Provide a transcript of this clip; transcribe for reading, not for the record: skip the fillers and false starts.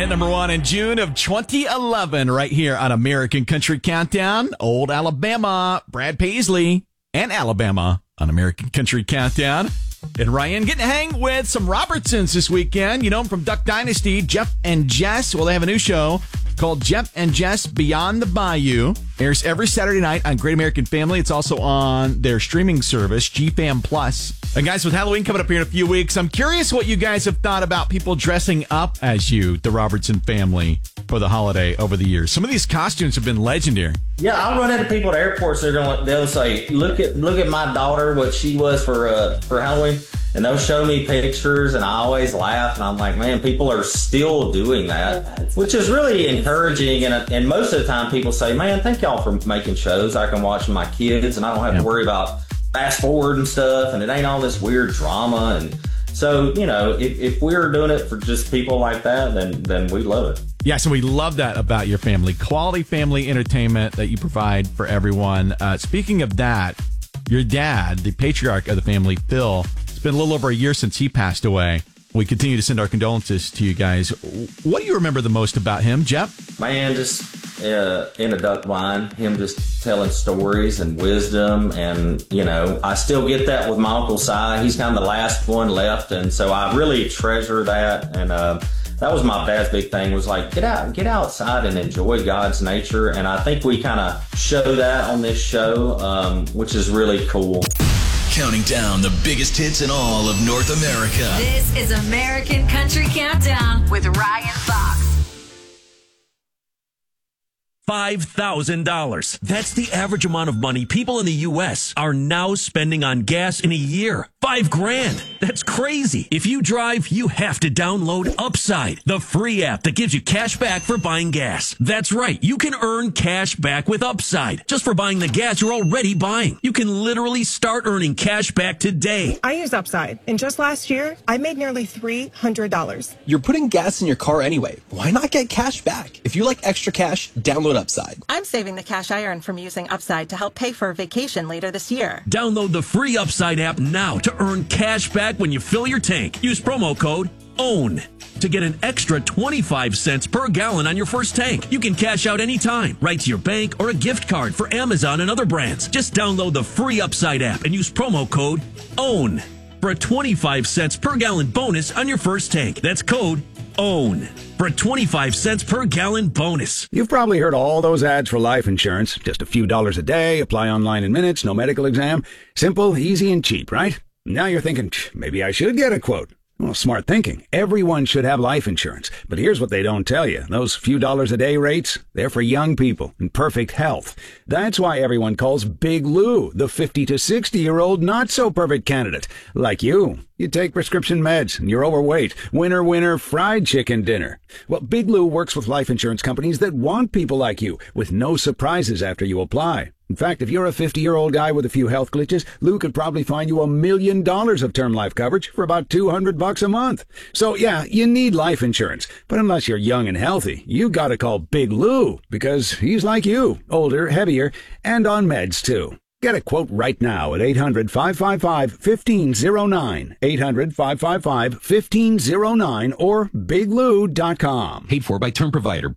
hit number one in June of 2011 right here on American Country Countdown. Old Alabama, Brad Paisley, and Alabama on American Country Countdown. And Ryan getting to hang with some Robertsons this weekend. You know them from Duck Dynasty, Jeff and Jess. Well, they have a new show called Jeff and Jess Beyond the Bayou. Airs every Saturday night on Great American Family. It's also on their streaming service, GFAM Plus. And guys, with Halloween coming up here in a few weeks, I'm curious what you guys have thought about people dressing up as you, the Robertson family, for the holiday over the years. Some of these costumes have been legendary. Yeah, I'll run into people at airports. They'll say, "Look at my daughter, what she was for Halloween," and they'll show me pictures, and I always laugh, and I'm like, man, people are still doing that, which is really encouraging. And most of the time, people say, "Man, thank y'all for making shows I can watch with my kids, and I don't have to worry about fast forward and stuff, and it ain't all this weird drama." And so, you know, if we're doing it for just people like that, then we love it. Yes, and we love that about your family. Quality family entertainment that you provide for everyone. Speaking of that, your dad, the patriarch of the family, Phil, it's been a little over a year since he passed away. We continue to send our condolences to you guys. What do you remember the most about him, Jeff? Man, just in a duck blind, him just telling stories and wisdom. And, you know, I still get that with my Uncle Si. He's kind of the last one left. And so I really treasure that. And that was my dad's big thing, was like, get outside and enjoy God's nature. And I think we kind of show that on this show, which is really cool. Counting down the biggest hits in all of North America. This is American Country Countdown with Ryan Fox. $5,000. That's the average amount of money people in the U.S. are now spending on gas in a year. $5,000. That's crazy. If you drive, you have to download Upside, the free app that gives you cash back for buying gas. That's right. You can earn cash back with Upside just for buying the gas you're already buying. You can literally start earning cash back today. I use Upside, and just last year, I made nearly $300. You're putting gas in your car anyway. Why not get cash back? If you like extra cash, download Upside. I'm saving the cash I earn from using Upside to help pay for a vacation later this year. Download the free Upside app now to earn cash back when you fill your tank. Use promo code OWN to get an extra 25 cents per gallon on your first tank. You can cash out anytime, right to your bank or a gift card for Amazon and other brands. Just download the free Upside app and use promo code OWN for a 25 cents per gallon bonus on your first tank. That's code OWN for a 25 cents per gallon bonus. You've probably heard all those ads for life insurance. Just a few dollars a day, apply online in minutes, no medical exam. Simple, easy, and cheap, right? Now you're thinking, maybe I should get a quote. Well, smart thinking. Everyone should have life insurance. But here's what they don't tell you. Those few dollars a day rates, they're for young people in perfect health. That's why everyone calls Big Lou the 50 to 60-year-old not-so-perfect candidate. Like you. You take prescription meds, and you're overweight. Winner, winner, fried chicken dinner. Well, Big Lou works with life insurance companies that want people like you, with no surprises after you apply. In fact, if you're a 50-year-old guy with a few health glitches, Lou could probably find you $1 million of term life coverage for about $200 a month. So yeah, you need life insurance. But unless you're young and healthy, you gotta call Big Lou, because he's like you, older, heavier, and on meds too. Get a quote right now at 800-555-1509, 800-555-1509, or biglou.com. Paid for by term provider.